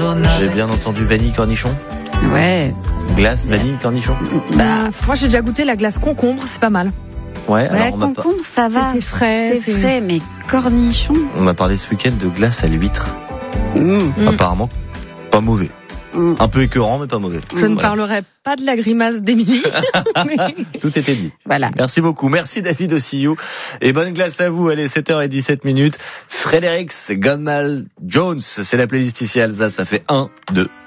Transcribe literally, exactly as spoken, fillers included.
J'ai bien entendu vanille cornichon. Ouais. Glace, vanille, cornichon. Bah, moi j'ai déjà goûté la glace concombre, c'est pas mal. Ouais, Ouais, alors on m'a, par- concombre, ça va. C'est, c'est frais. C'est frais, mais cornichon. on m'a parlé ce week-end de glace à l'huître. Mmh. Mm. Apparemment, pas mauvais. Mmh. Un peu écœurant, mais pas mauvais. Je ne Voilà. parlerai pas de la grimace d'Émilie. mais... Tout était dit. Voilà. Merci beaucoup. Merci David Ossillou. Et bonne glace à vous. Allez, sept heures dix-sept minutes. Fredericks Gunmal Jones. C'est la playlist ici Alsace. Ça fait un, deux.